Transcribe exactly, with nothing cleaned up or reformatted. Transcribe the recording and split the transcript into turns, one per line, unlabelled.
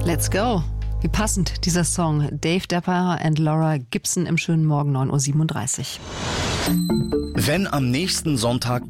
Let's go. Wie passend dieser Song. Dave Dapper and Laura Gibson im schönen Morgen neun Uhr siebenunddreißig.
Wenn am nächsten Sonntag